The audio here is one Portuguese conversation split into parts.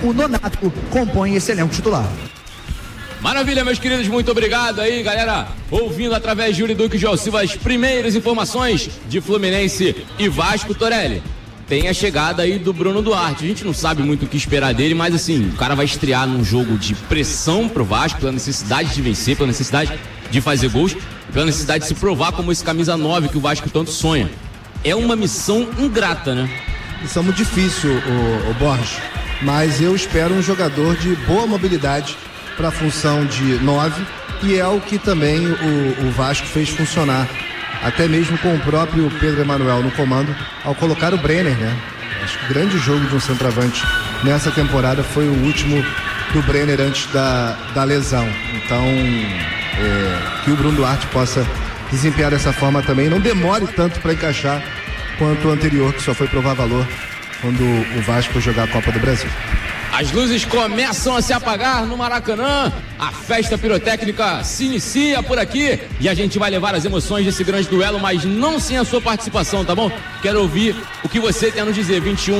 o Nonato compõem esse elenco titular. Maravilha, meus queridos, muito obrigado aí, galera, ouvindo através de Yuri Duque e João Silva as primeiras informações de Fluminense e Vasco. Torelli, tem a chegada aí do Bruno Duarte. A gente não sabe muito o que esperar dele, mas assim, o cara vai estrear num jogo de pressão pro Vasco, pela necessidade de vencer, pela necessidade de fazer gols, pela necessidade de se provar como esse camisa 9 que o Vasco tanto sonha. É uma missão ingrata, né? Missão muito difícil, o Borges, mas eu espero um jogador de boa mobilidade para a função de 9, e é o que também o Vasco fez funcionar, até mesmo com o próprio Pedro Emanuel no comando, ao colocar o Brenner, né? Acho que o grande jogo de um centroavante nessa temporada foi o último do Brenner antes da lesão. Então, que o Bruno Duarte possa desempenhar dessa forma também, não demore tanto para encaixar quanto o anterior, que só foi provar valor quando o Vasco foi jogar a Copa do Brasil. As luzes começam a se apagar no Maracanã, a festa pirotécnica se inicia por aqui e a gente vai levar as emoções desse grande duelo, mas não sem a sua participação, tá bom? Quero ouvir o que você tem a nos dizer.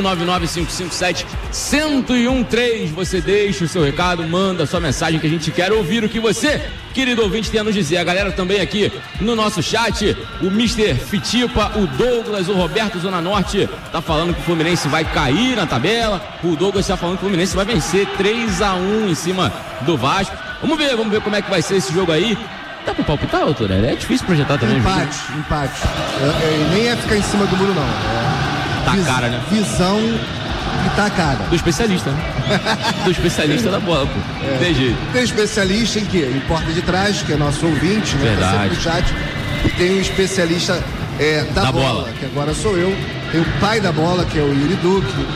2199557113, você deixa o seu recado, manda a sua mensagem que a gente quer ouvir o que você, querido ouvinte, tem a nos dizer. A galera também aqui no nosso chat, o Mr. Fitipa, o Douglas, o Roberto Zona Norte tá falando que o Fluminense vai cair na tabela, o Douglas tá falando que o Fluminense vai vencer 3-1 em cima do Vasco. Vamos ver como é que vai ser esse jogo aí. Dá pra palpitar, doutor? É difícil projetar também. Empate. Nem é ficar em cima do muro, não. Tá cara, né? Visão e tá cara. Do especialista, né? Do especialista da bola, pô. Tem especialista em quê? Em porta de trás, que é nosso ouvinte, né? Verdade. Tá sempre no chat. E tem o especialista da bola, que agora sou eu. Tem o pai da bola, que é o Yuri Duque.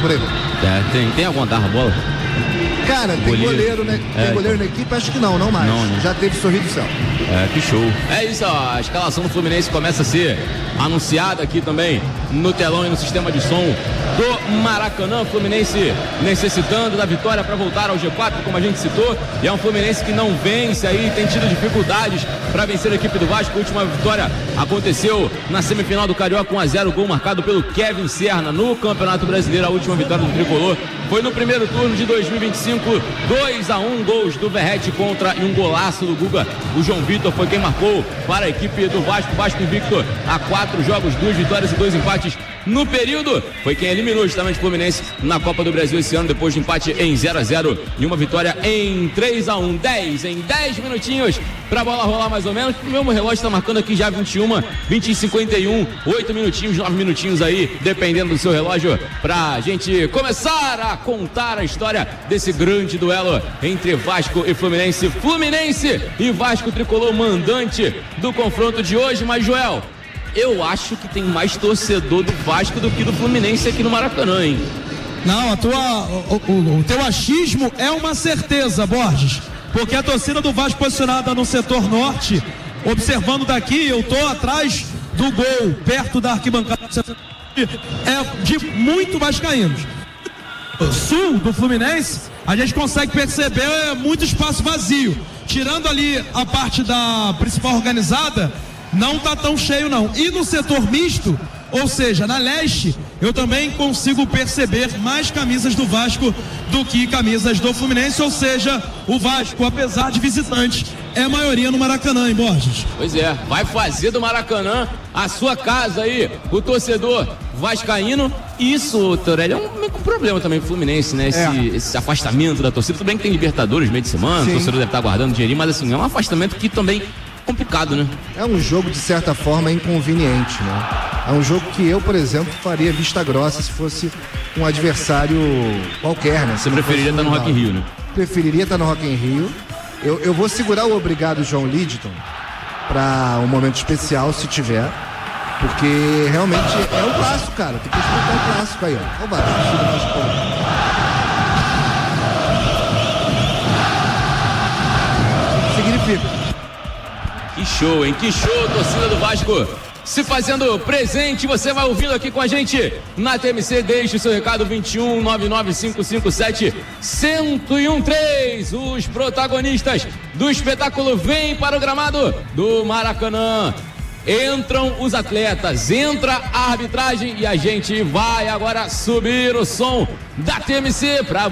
Tem alguma darra bola? Cara, tem goleiro, né? Tem goleiro na equipe? Acho que não mais. Não, né? Já teve sorriso do céu. Que show. É isso, ó, a escalação do Fluminense começa a ser anunciada aqui também no telão e no sistema de som do Maracanã. Fluminense necessitando da vitória para voltar ao G4, como a gente citou, e é um Fluminense que não vence aí, tem tido dificuldades para vencer a equipe do Vasco. A última vitória aconteceu na semifinal do Carioca, 1-0, gol marcado pelo Kevin Serna no Campeonato Brasileiro. A última vitória do Tricolor foi no primeiro turno de 2025, 2-1, gols do Verratti contra e um golaço do Guga. O João Vitor foi quem marcou para a equipe do Vasco. Vasco invicto a 4 jogos, 2 vitórias e 2 empates no período. Foi quem eliminou justamente o Fluminense na Copa do Brasil esse ano, depois de empate em 0-0 e uma vitória em 3-1. 10 minutinhos pra bola rolar mais ou menos. O meu relógio tá marcando aqui já 20h51, 8 minutinhos, 9 minutinhos aí, dependendo do seu relógio, pra gente começar a contar a história desse grande duelo entre Vasco e Fluminense. Fluminense e Vasco, tricolor mandante do confronto de hoje. Mas, Joel, eu acho que tem mais torcedor do Vasco do que do Fluminense aqui no Maracanã, hein? Não, o teu achismo é uma certeza, Borges, porque a torcida do Vasco posicionada no setor norte, observando daqui, eu tô atrás do gol, perto da arquibancada, é de muito vascaínos. Sul do Fluminense, a gente consegue perceber muito espaço vazio, tirando ali a parte da principal organizada, não tá tão cheio não. E no setor misto, ou seja, na leste, eu também consigo perceber mais camisas do Vasco do que camisas do Fluminense, ou seja, o Vasco, apesar de visitante, é a maioria no Maracanã, hein, Borges? Pois é, vai fazer do Maracanã a sua casa aí, o torcedor vascaíno. Isso, Torelli, é um problema também pro Fluminense, né? Esse afastamento da torcida. Tudo bem que tem Libertadores meio de semana, o torcedor deve estar guardando dinheirinho, mas assim, é um afastamento que também complicado, né? É um jogo, de certa forma, inconveniente, né? É um jogo que eu, por exemplo, faria vista grossa se fosse um adversário qualquer, né? Você preferiria estar no Rock in Rio, né? Preferiria estar no Rock in Rio. Eu vou segurar o obrigado João Lidton para um momento especial, se tiver, porque realmente é um clássico, cara. Tem que explicar um clássico aí, ó. Oba, significa. Que show, hein? Que show, torcida do Vasco se fazendo presente. Você vai ouvindo aqui com a gente na TMC. Deixe o seu recado, 2199557113. Os protagonistas do espetáculo vêm para o gramado do Maracanã. Entram os atletas, entra a arbitragem e a gente vai agora subir o som da TMC para